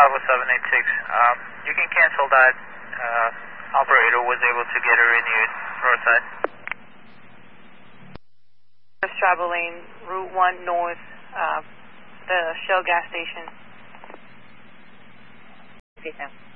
Bravo 786. You can cancel that. Operator was able to get her renewed. Roadside. Traveling Route 1 North, the Shell gas station. Okay, Sam.